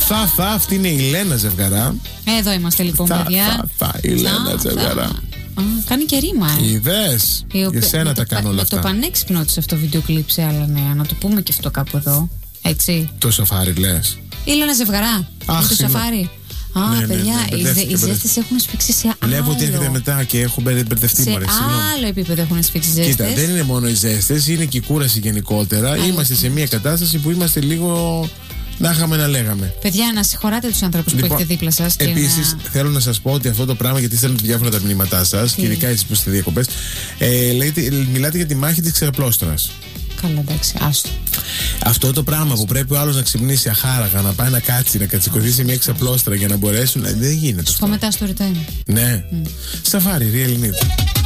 Αυτή είναι η Λένα Ζευγαρά. Εδώ είμαστε λοιπόν, παιδιά. Η Λένα Ζευγαρά. Κάνει και ρήμα, Είδες. Για σένα τα κάνω όλα αυτά. Το πανέξυπνο της αυτό το βίντεο κλιπ σε άλλα νέα. Να το πούμε και αυτό κάπου εδώ. Έτσι. Το σαφάρι λες. Η Λένα Ζευγαρά. Το σαφάρι. Παιδιά, οι ζέστες έχουν σφίξει σε άλλο. Βλέπω ότι έρχεται μετά και έχω μπερδευτεί. Σε άλλο επίπεδο έχουν σφίξει ζέστες. Κοίτα, δεν είναι μόνο οι ζέστες, είναι και η κούραση γενικότερα. Είμαστε σε μια κατάσταση που είμαστε λίγο. Να είχαμε να λέγαμε. Παιδιά, να συγχωράτε τους ανθρώπους που έχετε δίπλα σας. Επίσης, θέλω να σας πω ότι αυτό το πράγμα, γιατί στέλνετε διάφορα τα μηνύματά σας, και ειδικά εσείς που είστε διακοπές, μιλάτε για τη μάχη της ξεραπλώστρας. Καλά, εντάξει, άστο. Αυτό το πράγμα που πρέπει ο άλλος να ξυπνήσει αχάραγα, να πάει να κάτσει, να κατσικωθήσει μια ξαπλώστρα για να μπορέσουν. Δεν γίνεται. Στο μετά story time. Ναι. Σαφάρι, Real Need.